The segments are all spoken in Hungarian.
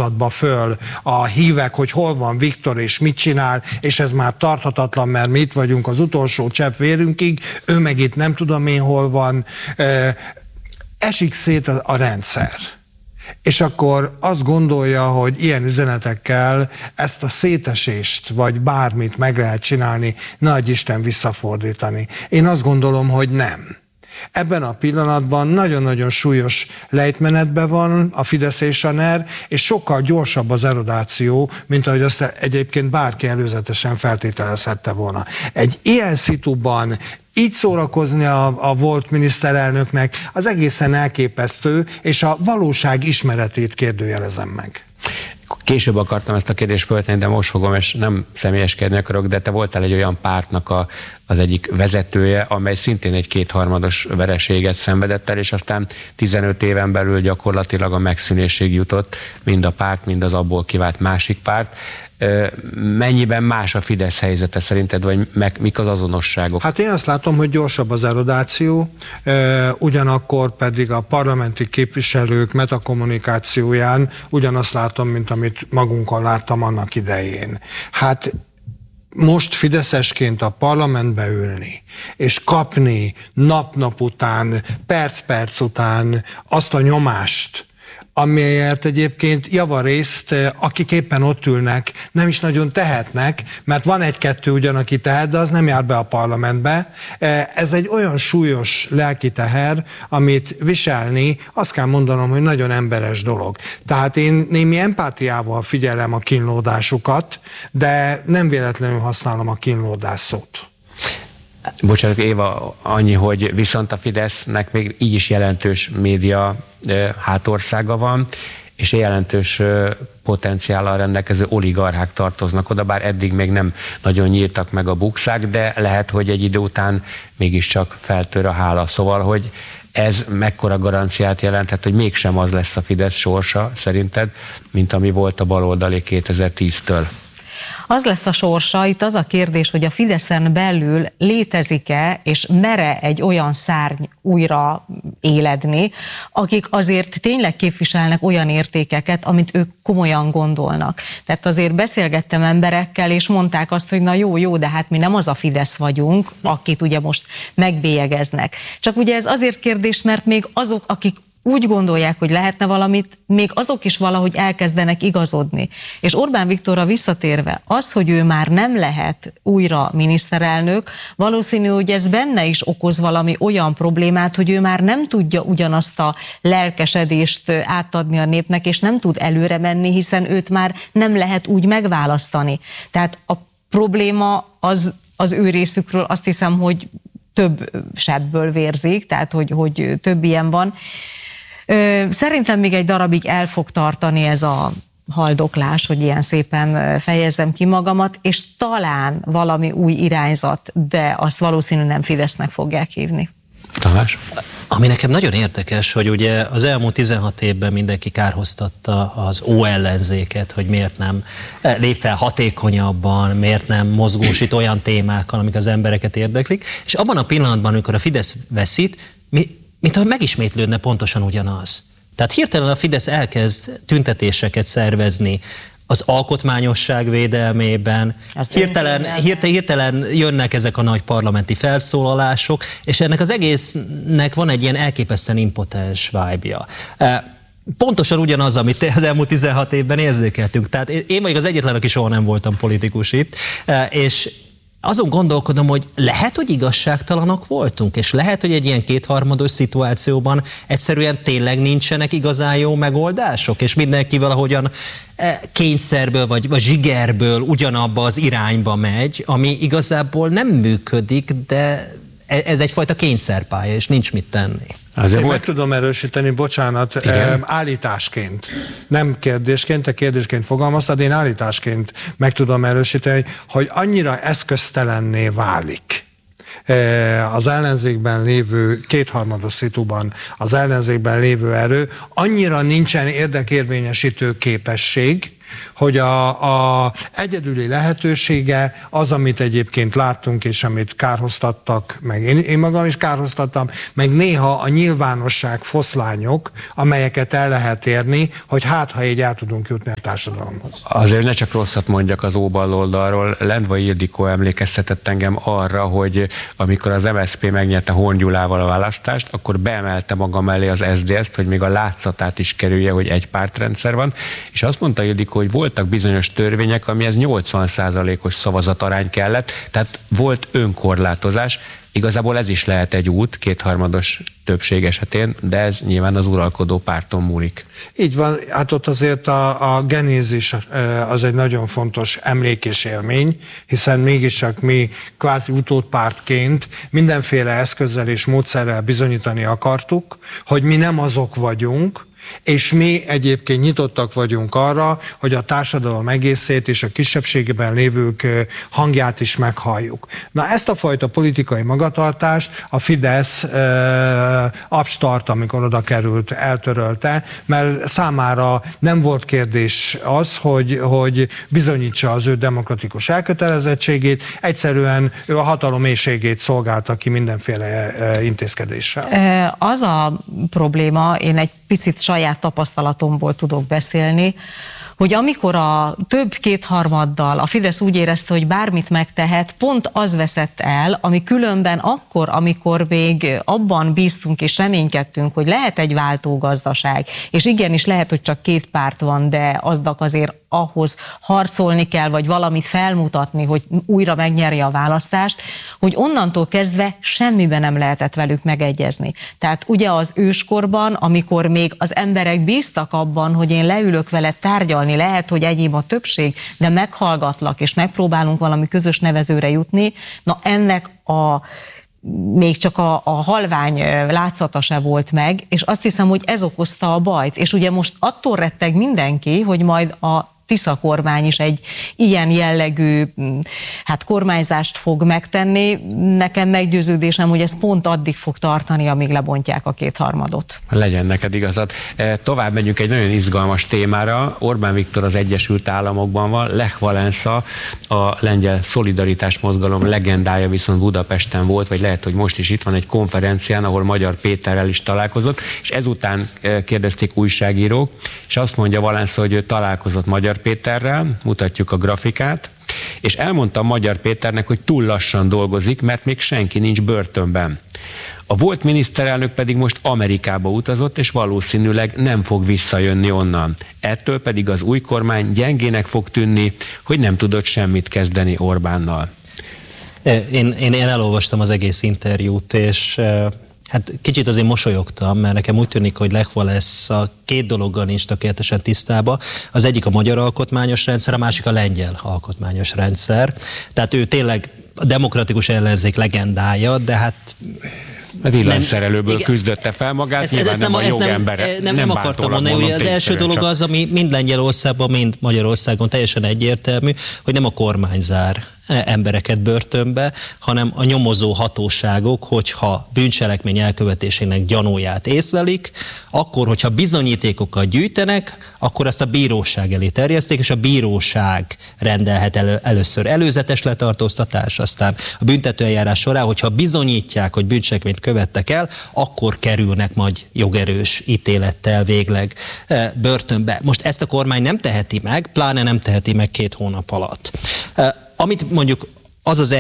mondatba föl a hívek, hogy hol van Viktor és mit csinál, és ez már tarthatatlan, mert mi itt vagyunk az utolsó csepp vérünkig, ő meg itt nem tudom én hol van, esik szét a rendszer. És akkor azt gondolja, hogy ilyen üzenetekkel ezt a szétesést, vagy bármit meg lehet csinálni, nagy Isten visszafordítani. Én azt gondolom, hogy nem. Ebben a pillanatban nagyon-nagyon súlyos lejtmenetben van a Fidesz és a NER, és sokkal gyorsabb az erodáció, mint ahogy azt egyébként bárki előzetesen feltételezhette volna. Egy ilyen szituban így szórakozni a volt miniszterelnöknek az egészen elképesztő, és a valóság ismeretét kérdőjelezem meg. Később akartam ezt a kérdést föltenni, de most fogom, és nem személyeskedni akarok, de te voltál egy olyan pártnak az egyik vezetője, amely szintén egy 2/3 vereséget szenvedett el, és aztán 15 éven belül gyakorlatilag a megszűnésig jutott mind a párt, mind az abból kivált másik párt. Mennyiben más a Fidesz helyzete szerinted, vagy mik az azonosságok? Hát én azt látom, hogy gyorsabb az erodáció, ugyanakkor pedig a parlamenti képviselők metakommunikációján ugyanazt látom, mint amit magunkon láttam annak idején. Hát most fideszesként a parlamentbe ülni, és kapni nap-nap után, perc-perc után azt a nyomást, amelyet egyébként javarészt, akik éppen ott ülnek, nem is nagyon tehetnek, mert van egy-kettő ugyan, aki tehet, de az nem jár be a parlamentbe. Ez egy olyan súlyos lelki teher, amit viselni, azt kell mondanom, hogy nagyon emberes dolog. Tehát én némi empátiával figyelem a kínlódásukat, de nem véletlenül használom a kínlódás szót. Bocsánat, Éva, annyi, hogy viszont a Fidesznek még így is jelentős média hátországa van, és jelentős potenciállal rendelkező oligarchák tartoznak oda, bár eddig még nem nagyon nyíltak meg a bukszák, de lehet, hogy egy idő után mégiscsak feltör a hála. Szóval, hogy ez mekkora garanciát jelenthet, hogy mégsem az lesz a Fidesz sorsa szerinted, mint ami volt a baloldali 2010-től? Az lesz a sorsa, itt az a kérdés, hogy a Fideszen belül létezik-e és mere egy olyan szárny újra éledni, akik azért tényleg képviselnek olyan értékeket, amit ők komolyan gondolnak. Tehát azért beszélgettem emberekkel, és mondták azt, hogy na jó, de hát mi nem az a Fidesz vagyunk, akit ugye most megbélyegeznek. Csak ugye ez azért kérdés, mert még azok, akik úgy gondolják, hogy lehetne valamit, még azok is valahogy elkezdenek igazodni. És Orbán Viktorra visszatérve, az, hogy ő már nem lehet újra miniszterelnök, valószínű, hogy ez benne is okoz valami olyan problémát, hogy ő már nem tudja ugyanazt a lelkesedést átadni a népnek, és nem tud előre menni, hiszen őt már nem lehet úgy megválasztani. Tehát a probléma az ő részükről azt hiszem, hogy több sebből vérzik, tehát hogy több ilyen van. Szerintem még egy darabig el fog tartani ez a haldoklás, hogy ilyen szépen fejezzem ki magamat, és talán valami új irányzat, de azt valószínű nem Fidesznek fogják hívni. Tamás? Ami nekem nagyon érdekes, hogy ugye az elmúlt 16 évben mindenki kárhoztatta az óellenzéket, hogy miért nem lép fel hatékonyabban, miért nem mozgósít olyan témákkal, amik az embereket érdeklik, és abban a pillanatban, amikor a Fidesz veszít, mintha megismétlődne pontosan ugyanaz. Tehát hirtelen a Fidesz elkezd tüntetéseket szervezni az alkotmányosság védelmében, hirtelen jönnek ezek a nagy parlamenti felszólalások, és ennek az egésznek van egy ilyen elképesztően impotens vibe-ja. Pontosan ugyanaz, amit az elmúlt 16 évben érzékeltünk. Tehát én vagyok az egyetlen, aki soha nem voltam politikus itt, és azon gondolkodom, hogy lehet, hogy igazságtalanok voltunk, és lehet, hogy egy ilyen 2/3 szituációban egyszerűen tényleg nincsenek igazán jó megoldások, és mindenki valahogyan kényszerből vagy zsigerből ugyanabba az irányba megy, ami igazából nem működik, de ez egyfajta kényszerpálya, és nincs mit tenni. Én meg tudom erősíteni, bocsánat, állításként. Nem kérdésként, te kérdésként fogalmaztad, én állításként meg tudom erősíteni, hogy annyira eszköztelenné válik az ellenzékben lévő 2/3 szituban az ellenzékben lévő erő, annyira nincsen érdekérvényesítő képesség, hogy a egyedüli lehetősége az, amit egyébként láttunk, és amit kárhoztattak, meg én magam is kárhoztattam, meg néha a nyilvánosság foszlányok, amelyeket el lehet érni, hogy ha így el tudunk jutni a társadalomhoz. Azért ne csak rosszat mondjak az óbal oldalról. Lendvai Ildikó emlékeztetett engem arra, hogy amikor az MSZP megnyerte Horn Gyulával a választást, akkor beemelte maga mellé az SZDSZ-t, hogy még a látszatát is kerülje, hogy egy pártrendszer van, és azt mondta Ildikó, hogy voltak bizonyos törvények, amihez 80%-os szavazatarány kellett, tehát volt önkorlátozás. Igazából ez is lehet egy út, kétharmados többség esetén, de ez nyilván az uralkodó párton múlik. Így van, hát ott azért a genézis az egy nagyon fontos emlék és élmény, hiszen mégiscsak mi kvázi utódpártként mindenféle eszközzel és módszerrel bizonyítani akartuk, hogy mi nem azok vagyunk, és mi egyébként nyitottak vagyunk arra, hogy a társadalom egészét és a kisebbségben lévők hangját is meghalljuk. Na ezt a fajta politikai magatartást a Fidesz abstart, amikor oda került, eltörölte, mert számára nem volt kérdés az, hogy bizonyítsa az ő demokratikus elkötelezettségét, egyszerűen ő a hatalom mélységét szolgálta ki mindenféle intézkedéssel. Az a probléma, én egy picit saját tapasztalatomból tudok beszélni, hogy amikor a több kétharmaddal a Fidesz úgy érezte, hogy bármit megtehet, pont az veszett el, ami különben akkor, amikor még abban bíztunk és reménykedtünk, hogy lehet egy váltógazdaság, és igenis lehet, hogy csak két párt van, de aznak azért ahhoz harcolni kell, vagy valamit felmutatni, hogy újra megnyerje a választást, hogy onnantól kezdve semmiben nem lehetett velük megegyezni. Tehát ugye az őskorban, amikor még az emberek bíztak abban, hogy én leülök vele tárgyalni, lehet, hogy enyém a többség, de meghallgatlak, és megpróbálunk valami közös nevezőre jutni, na ennek még csak a halvány látszata se volt meg, és azt hiszem, hogy ez okozta a bajt. És ugye most attól retteg mindenki, hogy majd a Tisza kormány is egy ilyen jellegű kormányzást fog megtenni. Nekem meggyőződésem, hogy ez pont addig fog tartani, amíg lebontják a kétharmadot. Legyen neked igazad. Tovább megyünk egy nagyon izgalmas témára. Orbán Viktor az Egyesült Államokban van, Lech Walesa, a lengyel szolidaritás mozgalom legendája viszont Budapesten volt, vagy lehet, hogy most is itt van egy konferencián, ahol Magyar Péterrel is találkozott, és ezután kérdezték újságírók, és azt mondja Walesa, hogy ő találkozott Magyar Péterrel, mutatjuk a grafikát, és elmondta Magyar Péternek, hogy túl lassan dolgozik, mert még senki nincs börtönben. A volt miniszterelnök pedig most Amerikába utazott, és valószínűleg nem fog visszajönni onnan. Ettől pedig az új kormány gyengének fog tűnni, hogy nem tudott semmit kezdeni Orbánnal. Én elolvastam az egész interjút, és hát kicsit azért mosolyogtam, mert nekem úgy tűnik, hogy Lech Walesa két dologgal nincs tökéletesen tisztában. Az egyik a magyar alkotmányos rendszer, a másik a lengyel alkotmányos rendszer. Tehát ő tényleg a demokratikus ellenzék legendája, de hát... A villanyszerelőből küzdötte fel magát, nyilván nem a jogembere. Nem akartam mondani, hogy az első dolog az, ami mind Lengyelországban, mind Magyarországon teljesen egyértelmű, hogy nem a kormány zár embereket börtönbe, hanem a nyomozó hatóságok, hogyha bűncselekmény elkövetésének gyanúját észlelik, akkor, hogyha bizonyítékokat gyűjtenek, akkor ezt a bíróság elé terjeszték, és a bíróság rendelhet először előzetes letartóztatás, aztán a büntetőeljárás során, hogyha bizonyítják, hogy bűncselekményt követtek el, akkor kerülnek majd jogerős ítélettel végleg börtönbe. Most ezt a kormány nem teheti meg, pláne nem teheti meg 2 hónap alatt. Amit mondjuk az az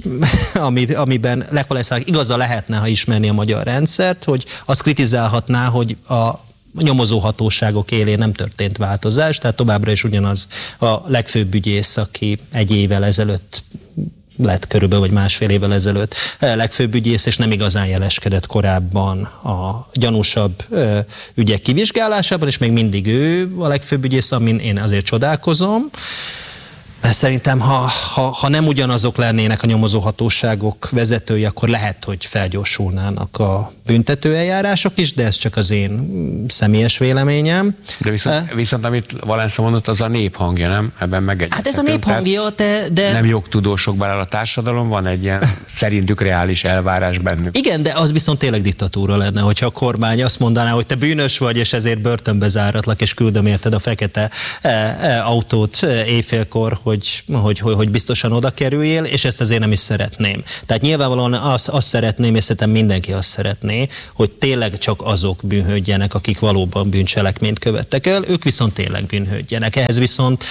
amiben Lech Walesának igaza lehetne, ha ismerni a magyar rendszert, hogy azt kritizálhatná, hogy a nyomozóhatóságok élén nem történt változás, tehát továbbra is ugyanaz a legfőbb ügyész, aki 1 évvel ezelőtt lett körülbelül, vagy másfél évvel ezelőtt legfőbb ügyész, és nem igazán jeleskedett korábban a gyanúsabb ügyek kivizsgálásában, és még mindig ő a legfőbb ügyész, amin én azért csodálkozom. Mert szerintem, ha nem ugyanazok lennének a nyomozóhatóságok vezetői, akkor lehet, hogy felgyorsulnának a büntetőeljárások is, de ez csak az én személyes véleményem. De viszont amit Valensza mondott, az a néphangja, nem? Ebben megegyezhetünk. Hát ez a néphangja, de... Nem jogtudósok bele a társadalom, van egy ilyen szerintük reális elvárás bennük. Igen, de az viszont tényleg diktatúra lenne, hogyha a kormány azt mondaná, hogy te bűnös vagy, és ezért börtönbe záratlak, és küldöm érted a fekete autót éjfélkor, hogy biztosan oda kerüljél, és ezt azért nem is szeretném. Tehát nyilvánvalóan azt szeretném, és szerintem mindenki azt szeretné, hogy tényleg csak azok bűnhődjenek, akik valóban bűncselekményt követtek el, ők viszont tényleg bűnhődjenek. Ehhez viszont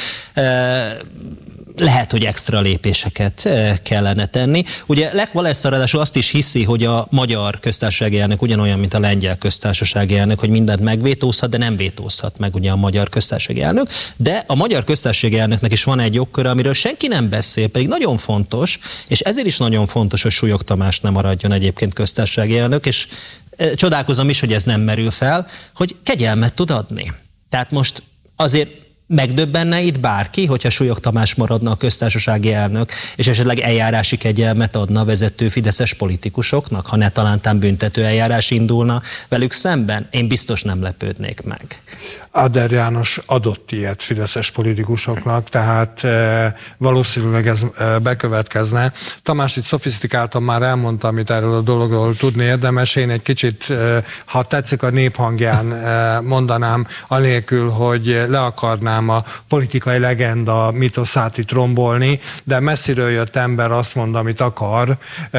lehet, hogy extra lépéseket kellene tenni. Ugye Lech Walesa ráadásul azt is hiszi, hogy a magyar köztársasági elnök ugyanolyan, mint a lengyel köztársasági elnök, hogy mindent megvétózhat, de nem vétózhat meg ugye a magyar köztársasági elnök. De a magyar köztársasági elnöknek is van egy jogköre, amiről senki nem beszél, pedig nagyon fontos, és ezért is nagyon fontos, hogy Súlyog Tamás nem maradjon egyébként köztársasági elnök, és csodálkozom is, hogy ez nem merül fel, hogy kegyelmet tud adni. Tehát most azért megdöbbenne itt bárki, hogyha Súlyog Tamás maradna a köztársasági elnök, és esetleg eljárási kegyelmet adna a vezető fideszes politikusoknak, ha ne talántán büntető eljárás indulna velük szemben? Én biztos nem lepődnék meg. Áder János adott ilyet fideszes politikusoknak, tehát valószínűleg ez bekövetkezne. Tamás itt szofisztikáltan már elmondta, amit erről a dologról tudni érdemes. Én egy kicsit, ha tetszik, a néphangján mondanám, anélkül, hogy le akarnám a politikai legenda mitoszát itt rombolni, de messziről jött ember azt mond, amit akar,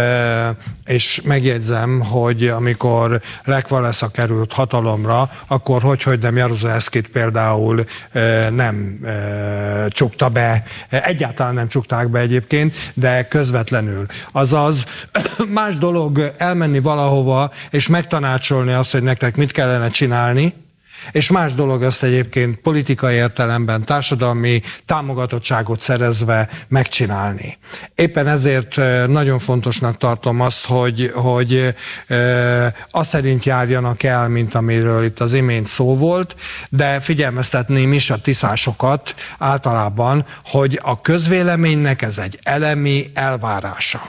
és megjegyzem, hogy amikor Lech Walesa került hatalomra, akkor hogy nem Jaruzelszkit például nem csukta be, egyáltalán nem csukták be egyébként, de közvetlenül. Azaz más dolog elmenni valahova, és megtanácsolni azt, hogy nektek mit kellene csinálni, és más dolog ezt egyébként politikai értelemben társadalmi támogatottságot szerezve megcsinálni. Éppen ezért nagyon fontosnak tartom azt, hogy azt szerint járjanak el, mint amiről itt az imént szó volt, de figyelmeztetném is a tiszásokat általában, hogy a közvéleménynek ez egy elemi elvárása.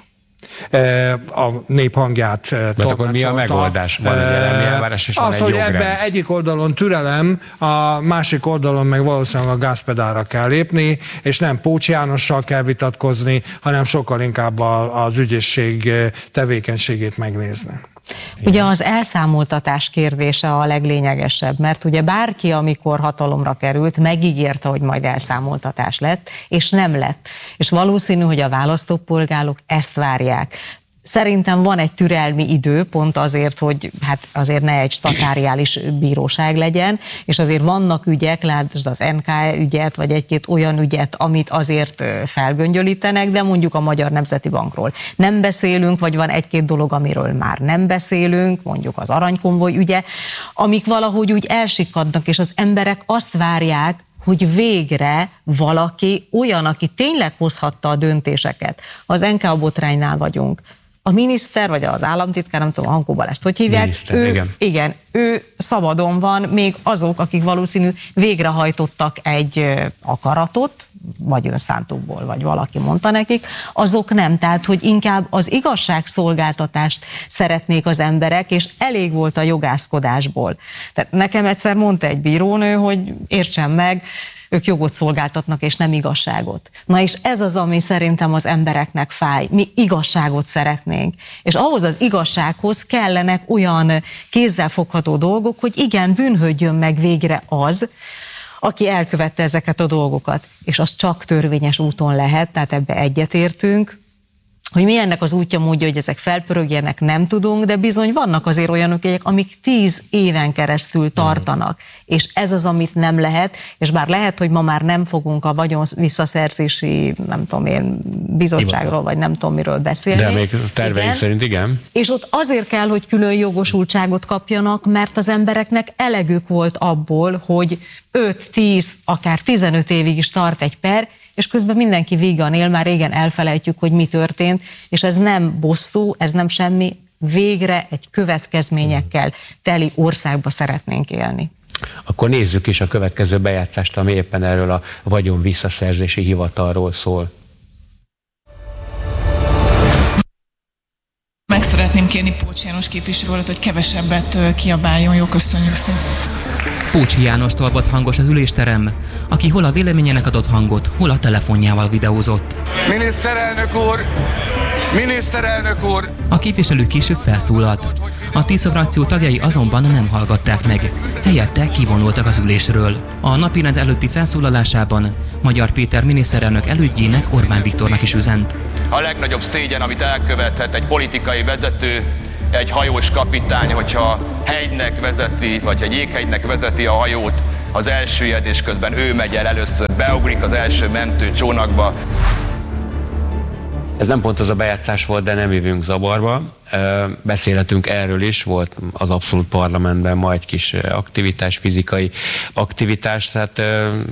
A néphangját tolmácsolta. Akkor mi a megoldás? Van egy elemi elvárás, és van egy jogrend. Az, hogy ebbe egyik oldalon türelem, a másik oldalon meg valószínűleg a gázpedálra kell lépni, és nem Pócs Jánossal kell vitatkozni, hanem sokkal inkább az ügyészség tevékenységét megnézni. Ugye az elszámoltatás kérdése a leglényegesebb, mert ugye bárki, amikor hatalomra került, megígérte, hogy majd elszámoltatás lett, és nem lett. És valószínű, hogy a választópolgárok ezt várják. Szerintem van egy türelmi idő, pont azért, hogy hát azért ne egy statáriális bíróság legyen, és azért vannak ügyek, lásd az NK ügyet, vagy egy-két olyan ügyet, amit azért felgöngyölítenek, de mondjuk a Magyar Nemzeti Bankról nem beszélünk, vagy van egy-két dolog, amiről már nem beszélünk, mondjuk az aranykonvoj ügye, amik valahogy úgy elsikkadnak, és az emberek azt várják, hogy végre valaki olyan, aki tényleg hozhatta a döntéseket. Az NK botránynál vagyunk. A miniszter, vagy az államtitkár, nem tudom, a Hankó Balást, hogy hívják, Miniszter, igen, ő szabadon van, még azok, akik valószínű végrehajtottak egy akaratot, vagy önszántukból, vagy valaki mondta nekik, azok nem. Tehát, hogy inkább az igazságszolgáltatást szeretnék az emberek, és elég volt a jogászkodásból. Tehát nekem egyszer mondta egy bírónő, hogy értsem meg, ők jogot szolgáltatnak, és nem igazságot. Na és ez az, ami szerintem az embereknek fáj. Mi igazságot szeretnénk. És ahhoz az igazsághoz kellenek olyan kézzelfogható dolgok, hogy igen, bűnhődjön meg végre az, aki elkövette ezeket a dolgokat. És az csak törvényes úton lehet, tehát ebbe egyetértünk. Hogy mi ennek az útja, módja, hogy ezek felpörögjenek, nem tudunk, de bizony vannak azért olyanok, amik 10 éven keresztül tartanak, és ez az, amit nem lehet, és bár lehet, hogy ma már nem fogunk a vagyon visszaszerzési, nem tudom én, bizottságról, vagy nem tudom miről beszélni. De még terveink szerint igen. És ott azért kell, hogy külön jogosultságot kapjanak, mert az embereknek elegük volt abból, hogy 5-10, akár 15 évig is tart egy per, és közben mindenki vígan él, már régen elfelejtjük, hogy mi történt, és ez nem bosszú, ez nem semmi, végre egy következményekkel teli országba szeretnénk élni. Akkor nézzük is a következő bejátszást, ami éppen erről a vagyon visszaszerzési hivatalról szól. Meg szeretném kérni Pócs János képviselő urat, hogy kevesebbet kiabáljon. Jó, köszönjük szépen. Pócsi Jánostól volt hangos az ülésterem, aki hol a véleményének adott hangot, hol a telefonjával videózott. Miniszterelnök úr! Miniszterelnök úr! A képviselő később felszólalt. A Tisza frakció tagjai azonban nem hallgatták meg. Helyette kivonultak az ülésről. A napirend előtti felszólalásában Magyar Péter miniszterelnök elődjének, Orbán Viktornak is üzent. A legnagyobb szégyen, amit elkövethet egy politikai vezető, egy hajós kapitány, hogyha hegynek vezeti, vagy egy jéghegynek vezeti a hajót, az elsüllyedés közben ő megy el először, beugrik az első mentő csónakba. Ez nem pont az a bejátszás volt, de nem jövünk zavarba. Beszélhetünk erről is, volt az Abszolút Parlamentben ma egy kis aktivitás, fizikai aktivitás, tehát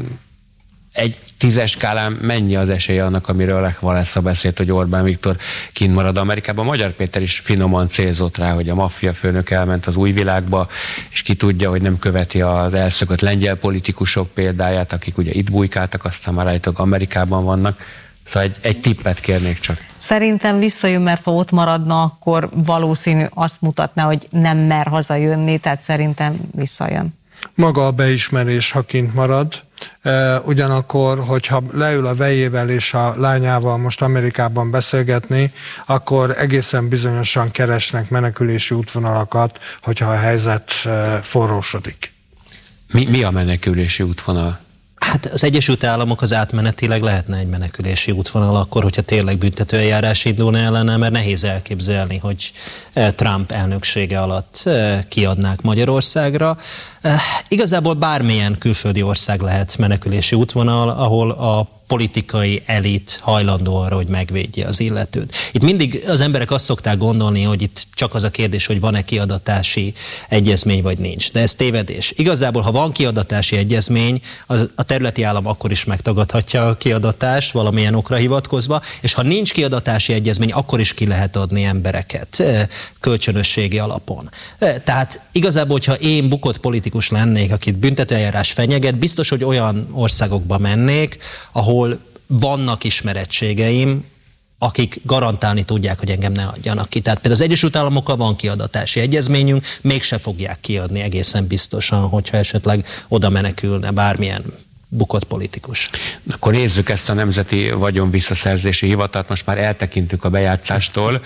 egy 10-es skálán mennyi az esélye annak, amiről Lech Walesa beszélt, hogy Orbán Viktor kint marad Amerikában. Magyar Péter is finoman célzott rá, hogy a maffia főnök elment az új világba, és ki tudja, hogy nem követi az elszökött lengyel politikusok példáját, akik ugye itt bujkáltak, aztán már állítólag Amerikában vannak. Szóval egy tippet kérnék csak. Szerintem visszajön, mert ha ott maradna, akkor valószínű azt mutatná, hogy nem mer hazajönni, tehát szerintem visszajön. Maga a beismerés, ha kint marad, ugyanakkor, hogyha leül a vejével és a lányával most Amerikában beszélgetni, akkor egészen bizonyosan keresnek menekülési útvonalakat, hogyha a helyzet forrósodik. Mi a menekülési útvonal? Hát az Egyesült Államok az átmenetileg lehetne egy menekülési útvonal akkor, hogyha tényleg büntetőeljárás indulna ellene, mert nehéz elképzelni, hogy Trump elnöksége alatt kiadnák Magyarországra. Igazából bármilyen külföldi ország lehet menekülési útvonal, ahol a politikai elit hajlandó arra, hogy megvédje az illetőt. Itt mindig az emberek azt szokták gondolni, hogy itt csak az a kérdés, hogy van-e kiadatási egyezmény, vagy nincs. De ez tévedés. Igazából, ha van kiadatási egyezmény, a területi állam akkor is megtagadhatja a kiadatást valamilyen okra hivatkozva, és ha nincs kiadatási egyezmény, akkor is ki lehet adni embereket kölcsönösségi alapon. Tehát igazából, hogyha én bukott politikus lennék, akit büntetőeljárás fenyeget, biztos, hogy olyan országokba mennék, ahol vannak ismerettségeim, akik garantálni tudják, hogy engem ne adjanak ki. Tehát például az Egyesült Államokkal van kiadatási egyezményünk, mégse fogják kiadni egészen biztosan, hogyha esetleg oda menekülne bármilyen bukott politikus. Akkor nézzük ezt a Nemzeti Vagyon Visszaszerzési Hivatalt, most már eltekintünk a bejátszástól.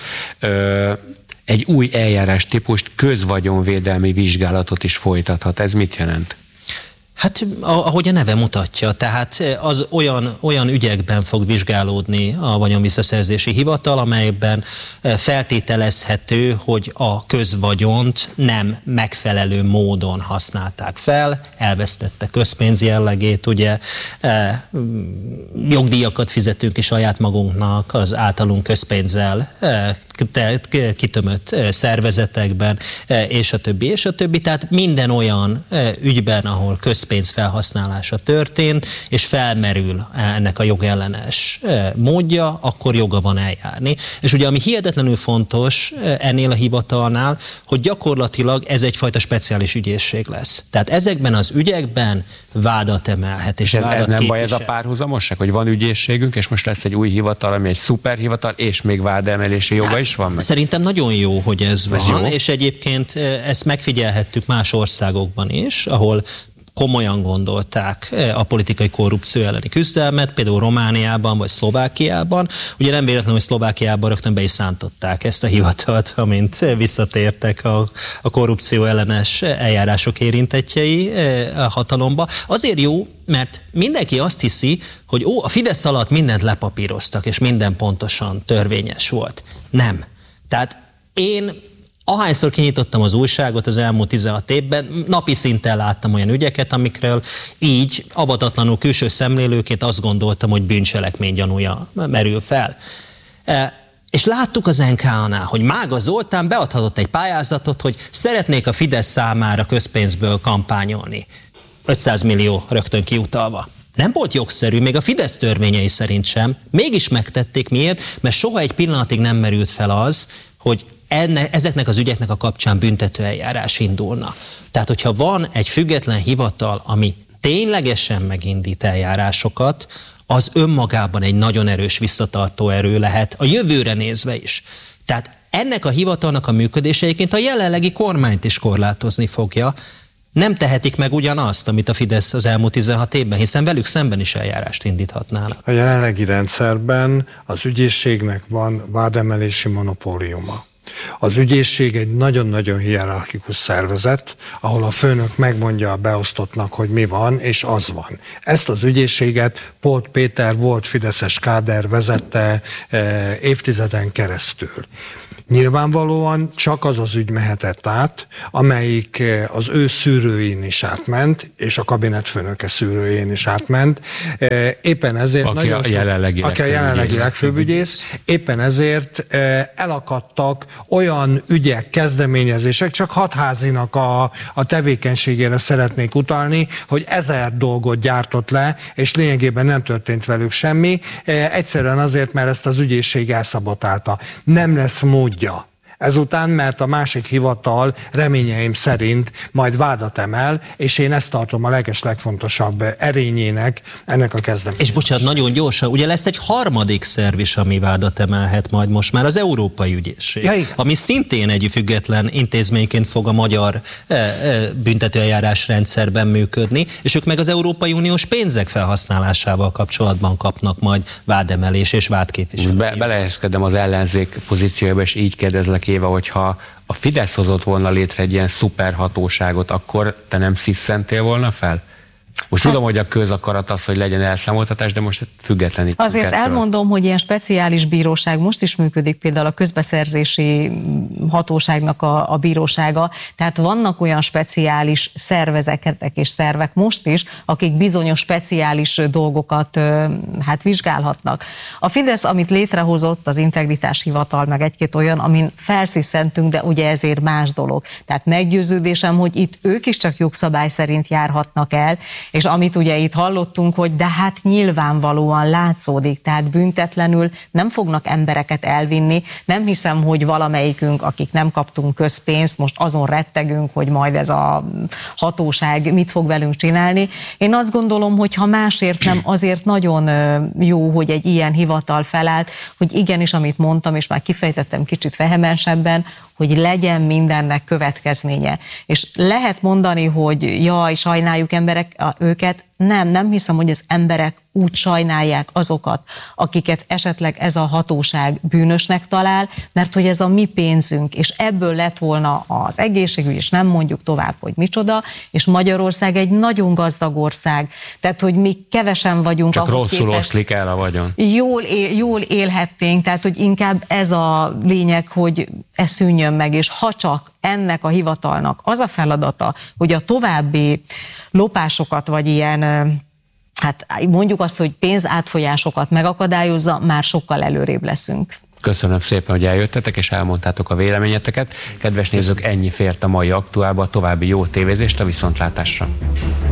Egy új eljárás típust, közvagyonvédelmi vizsgálatot is folytathat. Ez mit jelent? Hát, ahogy a neve mutatja, tehát az olyan ügyekben fog vizsgálódni a Vagyonvisszaszerzési Hivatal, amelyben feltételezhető, hogy a közvagyont nem megfelelő módon használták fel, elvesztette közpénz jellegét, ugye jogdíjakat fizetünk ki saját magunknak az általunk közpénzzel kitömött szervezetekben, és a többi, és a többi. Tehát minden olyan ügyben, ahol közpénz felhasználása történt, és felmerül ennek a jogellenes módja, akkor joga van eljárni. És ugye ami hihetetlenül fontos ennél a hivatalnál, hogy gyakorlatilag ez egyfajta speciális ügyészség lesz. Tehát ezekben az ügyekben vádat emelhet. És ez nem baj, ez a párhuzamosság, hogy van ügyészségünk, és most lesz egy új hivatal, ami egy szuperhivatal, és még vádemelési joga is van meg? Szerintem nagyon jó, hogy ez van, és egyébként ezt megfigyelhettük más országokban is, ahol komolyan gondolták a politikai korrupció elleni küzdelmet, például Romániában vagy Szlovákiában. Ugye nem véletlenül, hogy Szlovákiában rögtön be is szántották ezt a hivatalt, amint visszatértek a korrupció ellenes eljárások érintettjei a hatalomba. Azért jó, mert mindenki azt hiszi, hogy a Fidesz alatt mindent lepapíroztak, és minden pontosan törvényes volt. Nem. Tehát én ahányszor kinyitottam az újságot az elmúlt 16 évben, napi szinten láttam olyan ügyeket, amikről így avatatlanul külső szemlélőként azt gondoltam, hogy bűncselekmény gyanúja merül fel. És láttuk az NK-nál, hogy Mága Zoltán beadhatott egy pályázatot, hogy szeretnék a Fidesz számára közpénzből kampányolni. 500 millió rögtön kiutalva. Nem volt jogszerű, még a Fidesz törvényei szerint sem. Mégis megtették. Miért? Mert soha egy pillanatig nem merült fel az, hogy ezeknek az ügyeknek a kapcsán büntetőeljárás indulna. Tehát, hogyha van egy független hivatal, ami ténylegesen megindít eljárásokat, az önmagában egy nagyon erős visszatartó erő lehet, a jövőre nézve is. Tehát ennek a hivatalnak a működése egyébként a jelenlegi kormányt is korlátozni fogja. Nem tehetik meg ugyanazt, amit a Fidesz az elmúlt 16 évben, hiszen velük szemben is eljárást indíthatnának. A jelenlegi rendszerben az ügyészségnek van vádemelési monopóliuma. Az ügyészség egy nagyon-nagyon hierarchikus szervezet, ahol a főnök megmondja a beosztottnak, hogy mi van, és az van. Ezt az ügyészséget Polt Péter volt fideszes káder vezette évtizeden keresztül. Nyilvánvalóan csak az az ügy mehetett át, amelyik az ő szűrőjén is átment, és a kabinetfőnöke szűrőjén is átment. Éppen ezért aki a jelenlegi legfőbb ügyész, éppen ezért elakadtak olyan ügyek, kezdeményezések, csak Hatházinak a tevékenységére szeretnék utalni, hogy 1000 dolgot gyártott le, és lényegében nem történt velük semmi, egyszerűen azért, mert ezt az ügyészség elszabotálta. Nem lesz módja ezután, mert a másik hivatal reményeim szerint majd vádat emel, és én ezt tartom a legfontosabb erényének ennek a kezdeményezésnek. És bocsánat, nagyon gyorsan, ugye lesz egy harmadik szerv is, ami vádat emelhet majd most már, az Európai Ügyészség, ami szintén egy független intézményként fog a magyar büntetőeljárás rendszerben működni, és ők meg az Európai Uniós pénzek felhasználásával kapcsolatban kapnak majd vádemelés és vádképviselet. Belehelyezkedem az ellenzék pozíciójába, és így kérdezlek, Éva, hogyha a Fidesz hozott volna létre egy ilyen szuperhatóságot, akkor te nem sziszentél volna fel? Most tudom, hogy a közakarat az, hogy legyen elszámoltatás, de most függetlenítsük. Azért elmondom, hogy ilyen speciális bíróság most is működik, például a közbeszerzési hatóságnak a bírósága, tehát vannak olyan speciális szervezetek és szervek most is, akik bizonyos speciális dolgokat vizsgálhatnak. A Fidesz, amit létrehozott, az Integritás Hivatal, meg egy-két olyan, amin felsziszentünk, de ugye ezért más dolog. Tehát meggyőződésem, hogy itt ők is csak jogszabály szerint járhatnak el, és amit ugye itt hallottunk, hogy de hát nyilvánvalóan látszódik, tehát büntetlenül nem fognak embereket elvinni. Nem hiszem, hogy valamelyikünk, akik nem kaptunk közpénzt, most azon rettegünk, hogy majd ez a hatóság mit fog velünk csinálni. Én azt gondolom, hogy ha másért nem, azért nagyon jó, hogy egy ilyen hivatal felállt, hogy igenis, amit mondtam, és már kifejtettem kicsit vehemensebben, hogy legyen mindennek következménye. És lehet mondani, hogy jaj, sajnáljuk őket, nem hiszem, hogy az emberek úgy sajnálják azokat, akiket esetleg ez a hatóság bűnösnek talál, mert hogy ez a mi pénzünk, és ebből lett volna az egészségügy, és nem mondjuk tovább, hogy micsoda, és Magyarország egy nagyon gazdag ország, tehát hogy mi kevesen vagyunk. Csak ahhoz rosszul képest, oszlik el a vagyon. Jól élhetnénk, tehát hogy inkább ez a lényeg, hogy ez szűnjön meg, és ha csak ennek a hivatalnak az a feladata, hogy a további lopásokat, vagy ilyen, hát mondjuk azt, hogy pénzátfolyásokat megakadályozza, már sokkal előrébb leszünk. Köszönöm szépen, hogy eljöttetek és elmondtátok a véleményeteket. Kedves nézők, ennyi fért a mai Aktuálba, további jó tévézést, a viszontlátásra.